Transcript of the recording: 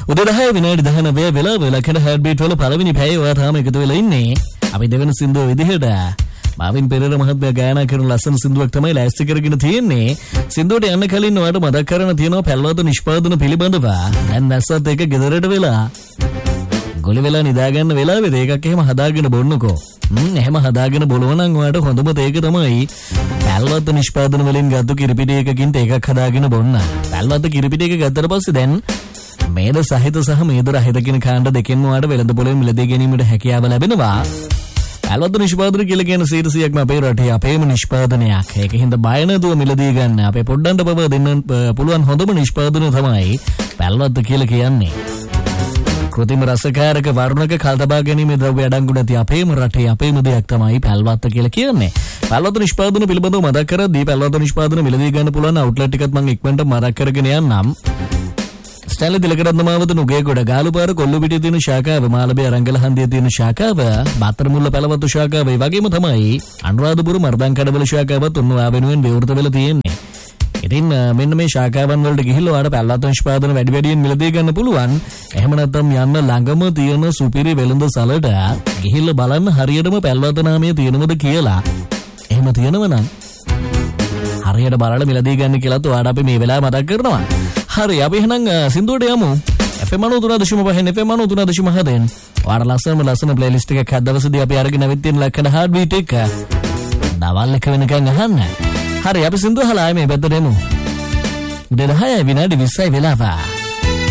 උදේ 10 විනාඩි 19 වෙලාව ලකන හර්ට්බීට් වල පළවෙනි පැය ඔයා තාම එකතු වෙලා ඉන්නේ. අපි දෙවෙනි සින්දුව විදිහට මාවින් පෙරේරා මහත්මයා ගායනා කරන ලස්සන සින්දුවක් තමයි ලෑස්ති කරගෙන තියෙන්නේ. සින්දුවට යන්න කලින් ඔයාලට මතක් කරන්න තියෙනවා පැල්වත නිෂ්පාදන පිළිබඳව. දැන් නැස්සත් එක ගෙදරට වෙලා ගොළු වෙලා නිදාගන්න වෙලාවෙද ඒකක් එහෙම හදාගෙන බොන්නකෝ. එහෙම හදාගෙන බොලුවා නම් ඔයාලට හොඳම තේක තමයි පැල්වත නිෂ්පාදන වලින් ගත්තු කිරිපිටි එකකින් ඒකක් හදාගෙන බොන්න. පැල්වත කිරිපිටි එක ගත්තට පස්සේ දැන් මේද සහිත සහ මේද රහිත කියන කාණ්ඩ දෙකෙන්ම ඔයාලට වෙළඳ පොලෙන් මිලදී ගැනීමට හැකියාව ලැබෙනවා. පැල්වත නිෂ්පාදන කියලා කියන 100%ක්ම අපේ රටේ අපේම නිෂ්පාදනයක්. ඒකින්ද බය නැතුව මිලදී ගන්න. අපේ පොඩ්ඩන්ට බව දෙන්න පුළුවන් හොඳම නිෂ්පාදනය තමයි පැල්වත කියලා කියන්නේ. කෘතිම රසකාරක වර්ණක කල්තබා ගැනීමේ ද්‍රව්‍ය අඩංගු නැති අපේම රටේ අපේම දෙයක් තමයි පැල්වත කියලා කියන්නේ. පැල්වත නිෂ්පාදන පිළිබඳව මතක් කරද්දී පැල්වත නිෂ්පාදන මිලදී ගන්න පුළුවන් අවුට්ලට් එකත් මම ඉක්මනට මතක් කරගෙන යන්නම්. ස්ටැන්ලි තිලකරත්න මාවත නුගේගොඩ ගාලුපාර කොල්ලුපිටියේ තියෙන ශාඛාව, මාළඹේ අරංගල හන්දියේ තියෙන ශාඛාව, බාතරමුල්ල පැලවතු ශාඛාව, ඒ වගේම තමයි අනුරාධපුර මර්දංකඩවල ශාඛාවත් උන්ව වෙනුවෙන් විවෘත වෙලා තියෙන්නේ. ඉතින් මෙන්න මේ ශාඛාවන් වලට ගිහිල්ලා ඔයාලට පැල්වත නිෂ්පාදන වැඩි වැඩියෙන් මිලදී ගන්න පුළුවන්. එහෙම නැත්නම් යන්න ළඟම තියෙන සුපිරි වෙළඳ සලට ගිහිල්ලා බලන්න හරියටම පැල්වත නාමය තියෙනවද කියලා. එහෙම තියෙනව නම් හරියට බලලා මිලදී ගන්න කියලාත් ඔයාලට අපි මේ වෙලාව මතක් කරනවා. හරි අපි එහෙනම් සින්දුවට යමු. FM 93.5 FM 93.7 ඔයාලට ලස්සන ප්ලේලිස්ට් එකක් හදවසදී අපි අරගෙන අවිත් තියෙන ලක්කන හાર્ට්බීට් එක දවල් එක වෙනකන් අහන්න. හරි අපි සින්දුව අහලා ආයේ මේ පැත්තට එමු. උදේ 10 විනාඩි 20 වෙලාව.